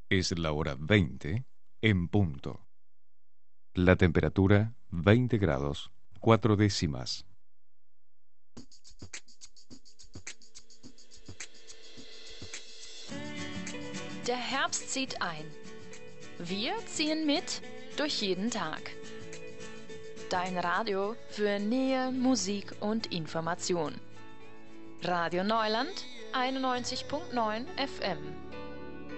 Es la hora 20 en punto. La temperatura 20 grados 4 décimas. Der Herbst zieht ein. Wir ziehen mit durch jeden Tag. Dein Radio für Nähe, Musik und Information. Radio Neuland 91.9 FM.